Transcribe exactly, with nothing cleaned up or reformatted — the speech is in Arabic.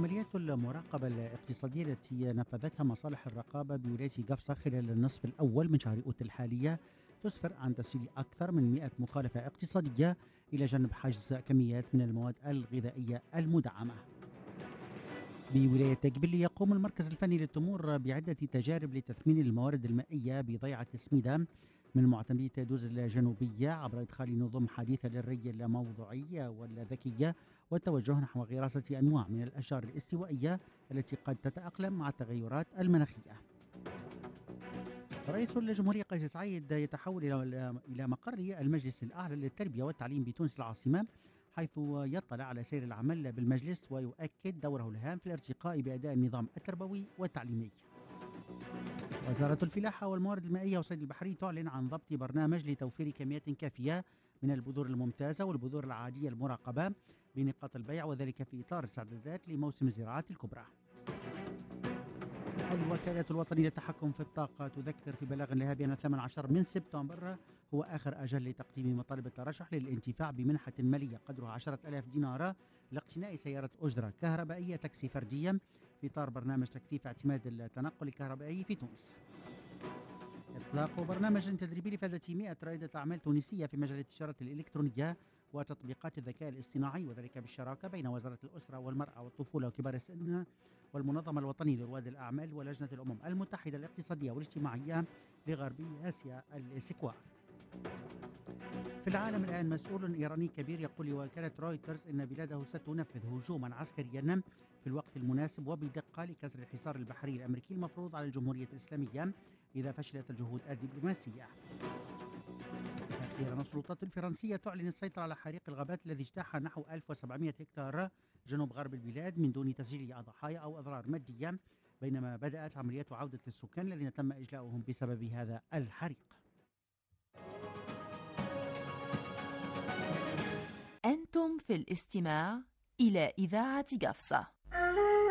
عمليات المراقبة الاقتصادية التي نفذتها مصالح الرقابة بولاية قفصة خلال النصف الأول من شهر أوت الحالية تسفر عن تسجيل أكثر من مئة مخالفة اقتصادية إلى جانب حجز كميات من المواد الغذائية المدعمة. بولاية قبلي يقوم المركز الفني للتمور بعدة تجارب لتثمين الموارد المائية بضيعة سميدة من معتمدية دوز الجنوبية عبر إدخال نظم حديثة للري الموضوعي والذكية والتوجه نحو غراسة أنواع من الأشجار الاستوائية التي قد تتأقلم مع التغيرات المناخية. رئيس الجمهورية قيس سعيد يتحول إلى مقر المجلس الأعلى للتربية والتعليم بتونس العاصمة، حيث يطلع على سير العمل بالمجلس ويؤكد دوره الهام في الارتقاء بأداء النظام التربوي والتعليمي. وزارة الفلاحة والموارد المائية والصيد البحري تعلن عن ضبط برنامج لتوفير كميات كافية من البذور الممتازة والبذور العادية المراقبة بنقاط البيع، وذلك في إطار الاستعدادات لموسم الزراعات الكبرى. الوكالة الوطنية للتحكم في الطاقة تذكر في بلاغ لها بأن ثمانية عشر من سبتمبر هو آخر أجل لتقديم مطالب الترشح للانتفاع بمنحة مالية قدرها عشرة آلاف دينار لاقتناء سيارة أجرة كهربائية تاكسي فردية في إطار برنامج تكثيف اعتماد التنقل الكهربائي في تونس. إطلاق برنامج تدريبي لفائدة مئة رائدة أعمال تونسية في مجال التجارة الإلكترونية وتطبيقات الذكاء الاصطناعي، وذلك بالشراكة بين وزارة الأسرة والمرأة والطفولة وكبار السن والمنظمة الوطني لرواد الأعمال ولجنة الأمم المتحدة الاقتصادية والاجتماعية لغربي آسيا السكوار. في العالم الآن مسؤول إيراني كبير يقول لوكالة رويترز إن بلاده ستنفذ هجوما عسكريا في الوقت المناسب وبدقة لكسر الحصار البحري الأمريكي المفروض على الجمهورية الإسلامية إذا فشلت الجهود الدبلوماسية. أخيرا السلطات الفرنسية تعلن السيطرة على حريق الغابات الذي اجتاح نحو ألف وسبعمئة هكتار جنوب غرب البلاد من دون تسجيل ضحايا أو أضرار مادية، بينما بدأت عمليات عودة السكان الذين تم إجلاؤهم بسبب هذا الحريق. أنتم في الاستماع إلى إذاعة قفصة.